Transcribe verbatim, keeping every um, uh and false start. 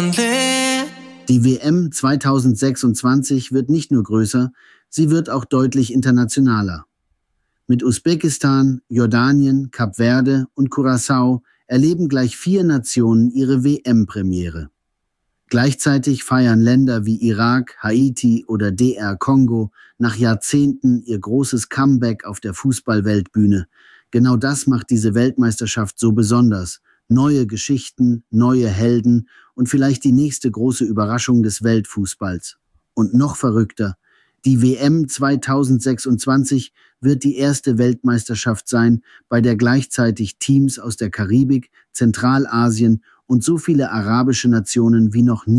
Die W M zweitausendsechsundzwanzig wird nicht nur größer, sie wird auch deutlich internationaler. Mit Usbekistan, Jordanien, Kap Verde und Curaçao erleben gleich vier Nationen ihre W M-Premiere. Gleichzeitig feiern Länder wie Irak, Haiti oder D R Kongo nach Jahrzehnten ihr großes Comeback auf der Fußball-Weltbühne. Genau das macht diese Weltmeisterschaft so besonders. Neue Geschichten, neue Helden und vielleicht die nächste große Überraschung des Weltfußballs. Und noch verrückter, die W M zweitausendsechsundzwanzig wird die erste Weltmeisterschaft sein, bei der gleichzeitig Teams aus der Karibik, Zentralasien und so viele arabische Nationen wie noch nie